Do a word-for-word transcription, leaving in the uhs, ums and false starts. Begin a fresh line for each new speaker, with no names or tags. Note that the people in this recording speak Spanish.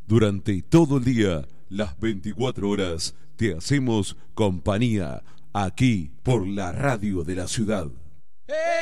Durante todo el día, las veinticuatro horas, te hacemos compañía aquí por la radio de la ciudad.